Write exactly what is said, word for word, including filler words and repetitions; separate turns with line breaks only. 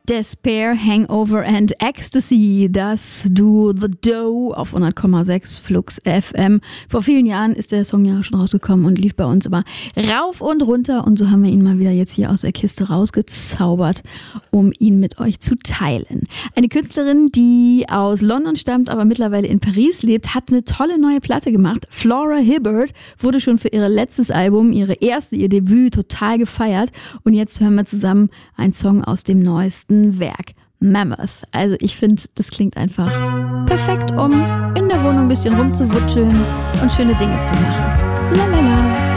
Despair, Hangover and Ecstasy, das Duo The Dough auf hundert Komma sechs Flux F M. Vor vielen Jahren ist der Song ja schon rausgekommen und lief bei uns immer rauf und runter und so haben wir ihn mal wieder jetzt hier aus der Kiste rausgezaubert, um ihn mit euch zu teilen. Eine Künstlerin, die aus London stammt, aber mittlerweile in Paris lebt, hat eine tolle neue Platte gemacht. Flora Hibbert wurde schon für ihr letztes Album, ihre erste, ihr Debüt, total gefeiert und jetzt hören wir zusammen einen Song aus dem neuesten Werk, Mammoth. Also ich finde, das klingt einfach perfekt, um in der Wohnung ein bisschen rumzuwutscheln und schöne Dinge zu machen. Lalala.